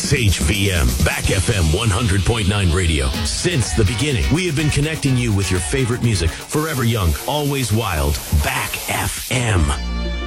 Sage VM, Back FM 100.9 radio. Since the beginning, we have been connecting you with your favorite music. Forever young, always wild. Back FM.